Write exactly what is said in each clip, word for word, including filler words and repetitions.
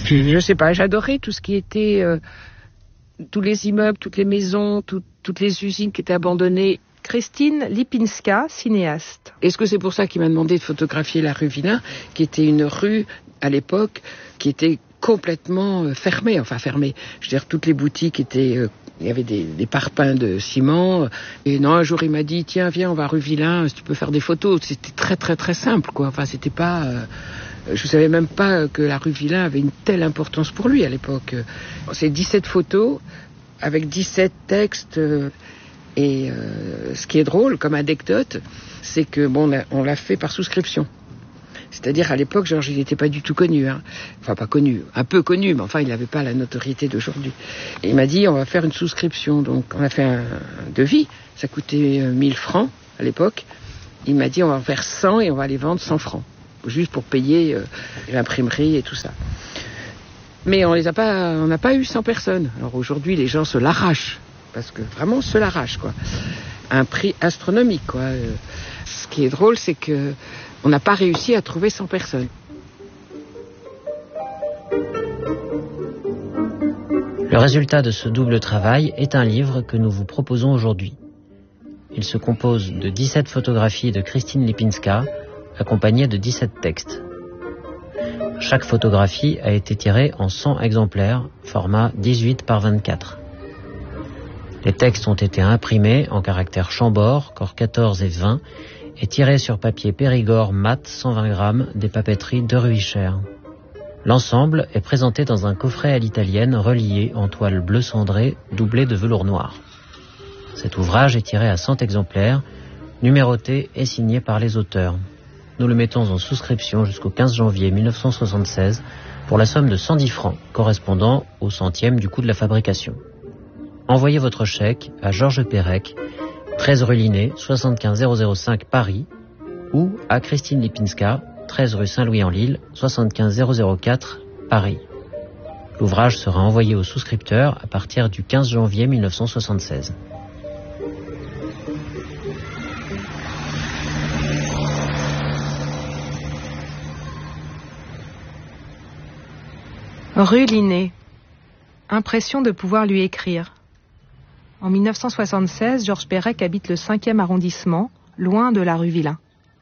Je, je sais pas, j'adorais tout ce qui était... Euh, tous les immeubles, toutes les maisons, tout, toutes les usines qui étaient abandonnées. Christine Lipinska, cinéaste. Est-ce que c'est pour ça qu'il m'a demandé de photographier la rue Villain, qui était une rue, à l'époque, qui était complètement euh, fermée, enfin fermée. Je veux dire, toutes les boutiques étaient... Euh, il y avait des, des parpaings de ciment. Et non, un jour, il m'a dit, tiens, viens, on va rue Villain, si tu peux faire des photos. C'était très, très, très simple, quoi. Enfin, c'était pas... Euh, je savais même pas que la rue Villain avait une telle importance pour lui, à l'époque. C'est dix-sept photos, avec dix-sept textes... Euh, Et euh, ce qui est drôle comme anecdote, c'est que bon, on, a, on l'a fait par souscription. C'est-à-dire à l'époque, Georges, il n'était pas du tout connu. Hein. Enfin, pas connu, un peu connu, mais enfin, il n'avait pas la notoriété d'aujourd'hui. Et il m'a dit, on va faire une souscription. Donc, on a fait un, un devis. Ça coûtait euh, mille francs à l'époque. Il m'a dit, on va en faire cent et on va les vendre cent francs. Juste pour payer euh, l'imprimerie et tout ça. Mais on les a pas, on n'a pas eu cent personnes. Alors aujourd'hui, les gens se l'arrachent. Parce que vraiment, se l'arrache, quoi. Un prix astronomique, quoi. Euh, ce qui est drôle, c'est que on n'a pas réussi à trouver cent personnes. Le résultat de ce double travail est un livre que nous vous proposons aujourd'hui. Il se compose de dix-sept photographies de Christine Lipinska, accompagnées de dix-sept textes. Chaque photographie a été tirée en cent exemplaires, format dix-huit par vingt-quatre. Les textes ont été imprimés en caractères Chambord, corps quatorze et vingt, et tirés sur papier Périgord mat cent vingt grammes des papeteries de Ruicher. L'ensemble est présenté dans un coffret à l'italienne relié en toile bleu cendré doublé de velours noir. Cet ouvrage est tiré à cent exemplaires, numéroté et signé par les auteurs. Nous le mettons en souscription jusqu'au quinze janvier mille neuf cent soixante-seize pour la somme de cent dix francs, correspondant au centième du coût de la fabrication. Envoyez votre chèque à Georges Perec, treize rue Linné, soixante-quinze zéro zéro cinq Paris, ou à Christine Lipinska, treize rue Saint-Louis-en-Lille, soixante-quinze zéro zéro quatre Paris. L'ouvrage sera envoyé aux souscripteurs à partir du quinze janvier mille neuf cent soixante-seize. Rue Linné. Impression de pouvoir lui écrire. En mille neuf cent soixante-seize, Georges Perec habite le cinquième arrondissement, loin de la rue Villain.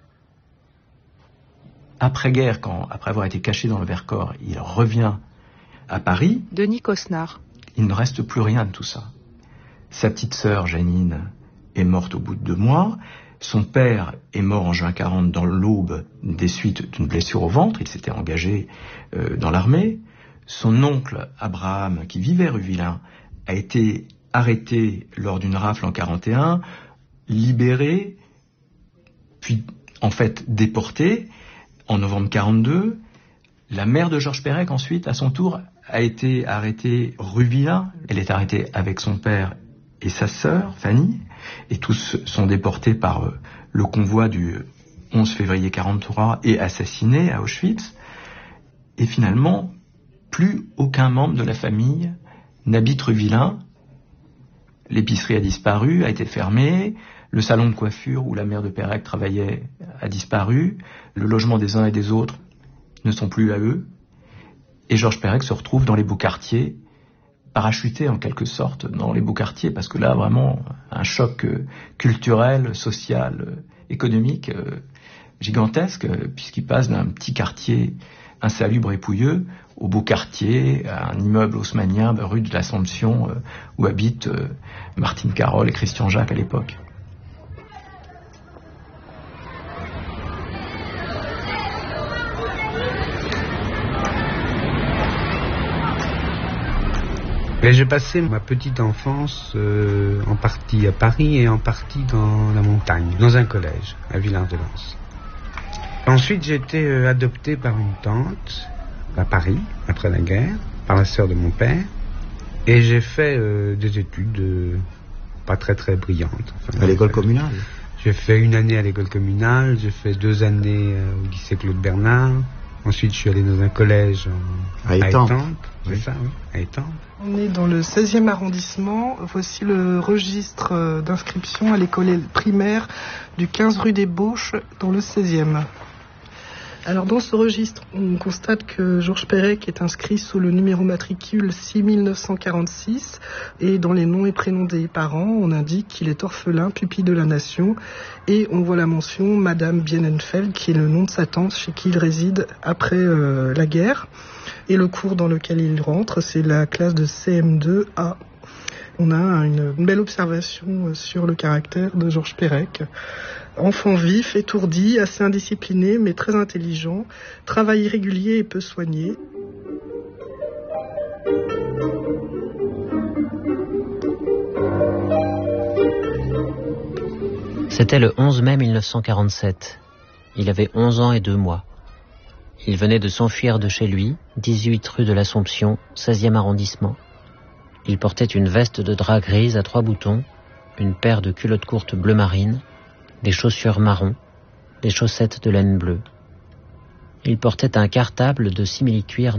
Après-guerre, quand, après avoir été caché dans le Vercors, il revient à Paris. Denis Cosnard. Il ne reste plus rien de tout ça. Sa petite sœur, Janine, est morte au bout de deux mois. Son père est mort en juin quarante dans l'Aube des suites d'une blessure au ventre. Il s'était engagé euh, dans l'armée. Son oncle, Abraham, qui vivait rue Villain, a été arrêté lors d'une rafle en quarante et un, libéré, puis en fait déporté en novembre quarante-deux. La mère de Georges Perec, ensuite, à son tour, a été arrêtée rue Villain. Elle est arrêtée avec son père et sa sœur, Fanny, et tous sont déportés par euh, le convoi du onze février quarante-trois et assassinés à Auschwitz. Et finalement, plus aucun membre de la famille n'habite rue Villain. L'épicerie a disparu, a été fermée. Le salon de coiffure où la mère de Perec travaillait a disparu. Le logement des uns et des autres ne sont plus à eux. Et Georges Perec se retrouve dans les beaux quartiers, parachuté en quelque sorte dans les beaux quartiers, parce que là, vraiment, un choc culturel, social, économique gigantesque, puisqu'il passe d'un petit quartier insalubre et pouilleux au beau quartier, à un immeuble haussmannien, rue de l'Assomption, euh, où habitent euh, Martine Carole et Christian Jacques à l'époque. Et j'ai passé ma petite enfance euh, en partie à Paris et en partie dans la montagne, dans un collège, à Villars-de-Lans. Ensuite, j'ai été euh, adopté par une tante à Paris, après la guerre, par la sœur de mon père. Et j'ai fait euh, des études euh, pas très très brillantes. Enfin, à l'école communale? J'ai fait une année à l'école communale, j'ai fait deux années euh, au lycée Claude Bernard. Ensuite, je suis allé dans un collège en... à Étampes. C'est oui. ça, oui, à Étampes. On est dans le seizième arrondissement. Voici le registre d'inscription à l'école primaire du quinze rue des Bauches, dans le seizième. Alors dans ce registre, on constate que Georges Perec est inscrit sous le numéro matricule six mille neuf cent quarante-six et dans les noms et prénoms des parents, on indique qu'il est orphelin, pupille de la nation et on voit la mention Madame Bienenfeld qui est le nom de sa tante chez qui il réside après euh, la guerre. Et le cours dans lequel il rentre, c'est la classe de C M deux A. On a une belle observation sur le caractère de Georges Perec. Enfant vif, étourdi, assez indiscipliné, mais très intelligent, travail irrégulier et peu soigné. C'était le onze mai mille neuf cent quarante-sept. Il avait onze ans et deux mois. Il venait de s'enfuir de chez lui, dix-huit rue de l'Assomption, seizième arrondissement. Il portait une veste de drap grise à trois boutons, une paire de culottes courtes bleu marine, des chaussures marron, des chaussettes de laine bleue. Il portait un cartable de simili-cuir